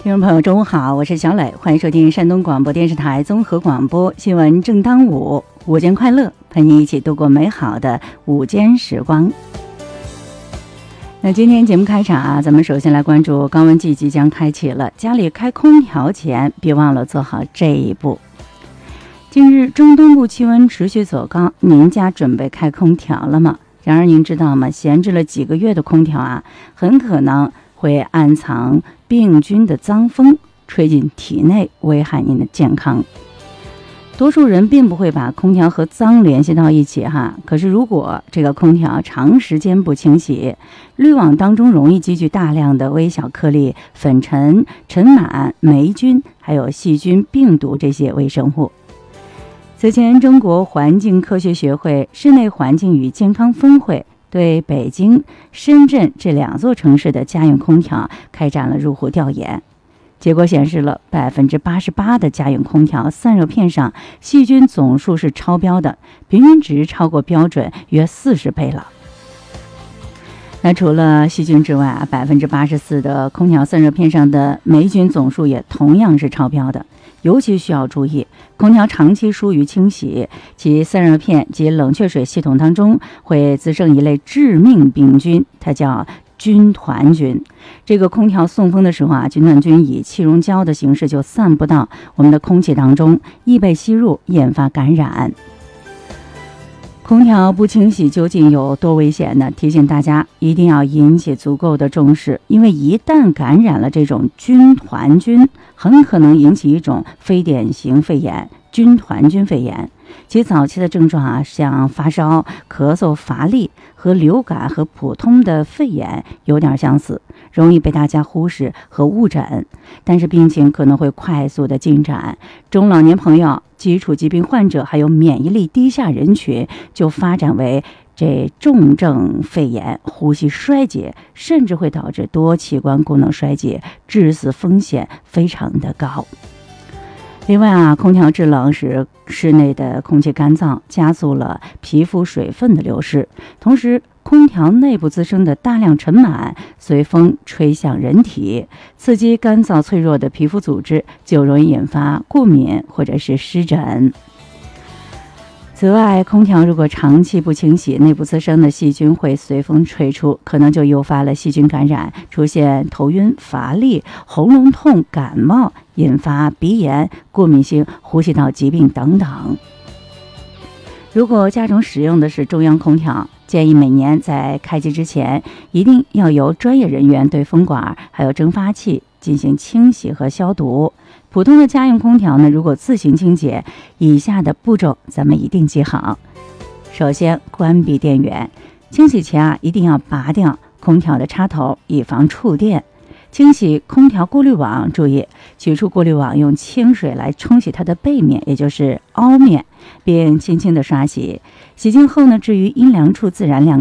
听众朋友，中午好，我是小磊，欢迎收听山东广播电视台综合广播新闻正当午，午间快乐，陪你一起度过美好的午间时光。那今天节目开场咱们首先来关注高温季即将开启了，家里开空调前别忘了做好这一步。近日中东部气温持续走高，您家准备开空调了吗？然而您知道吗？闲置了几个月的空调很可能会暗藏病菌的脏风，吹进体内，危害您的健康。多数人并不会把空调和脏联系到一起可是如果这个空调长时间不清洗，滤网当中容易积聚大量的微小颗粒、粉尘、尘螨、霉菌，还有细菌、病毒这些微生物。此前，中国环境科学学会室内环境与健康分会对北京、深圳这2座城市的家用空调开展了入户调研，结果显示了88%的家用空调散热片上细菌总数是超标的，平均值超过标准约40倍了。那除了细菌之外，84%的空调散热片上的霉菌总数也同样是超标的。尤其需要注意，空调长期疏于清洗，其散热片及冷却水系统当中会滋生一类致命病菌，它叫军团菌。这个空调送风的时候军团菌以气溶胶的形式就散布到我们的空气当中，易被吸入，引发感染。空调不清洗究竟有多危险呢？提醒大家一定要引起足够的重视，因为一旦感染了这种军团菌，很可能引起一种非典型肺炎——军团菌肺炎。其早期的症状像发烧、咳嗽、乏力，和流感和普通的肺炎有点相似，容易被大家忽视和误诊，但是病情可能会快速的进展。中老年朋友、基础疾病患者还有免疫力低下人群就发展为这重症肺炎、呼吸衰竭，甚至会导致多器官功能衰竭，致死风险非常的高。另外空调制冷使室内的空气干燥，加速了皮肤水分的流失，同时空调内部滋生的大量尘螨随风吹向人体，刺激干燥脆弱的皮肤组织，就容易引发过敏或者是湿疹。此外，空调如果长期不清洗，内部滋生的细菌会随风吹出，可能就诱发了细菌感染，出现头晕、乏力、喉咙痛、感冒，引发鼻炎、过敏性呼吸道疾病等等。如果家中使用的是中央空调，建议每年在开机之前一定要由专业人员对风管还有蒸发器进行清洗和消毒。普通的家用空调呢，如果自行清洁，以下的步骤咱们一定记好。首先，关闭电源，清洗前一定要拔掉空调的插头，以防触电。清洗空调过滤网，注意取出过滤网，用清水来冲洗它的背面，也就是凹面，并轻轻的刷洗。洗净后呢，置于阴凉处自然晾